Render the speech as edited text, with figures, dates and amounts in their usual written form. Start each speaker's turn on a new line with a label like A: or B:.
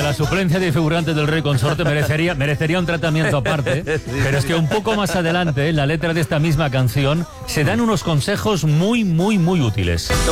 A: la suplencia de figurantes del Rey Consorte merecería un tratamiento aparte, pero es que un poco más adelante, en la letra de esta misma canción, se dan unos consejos muy, muy, muy útiles.